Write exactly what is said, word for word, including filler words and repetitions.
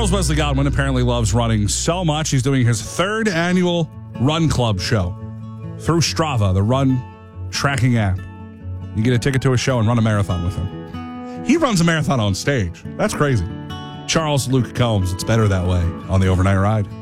Charles Wesley Godwin apparently loves running so much. He's doing his third annual Run Club show through Strava, the run tracking app. You get a ticket to a show and run a marathon with him. He runs a marathon on stage. That's crazy. Charles Luke Combs, it's better that way on the Overnight Ride.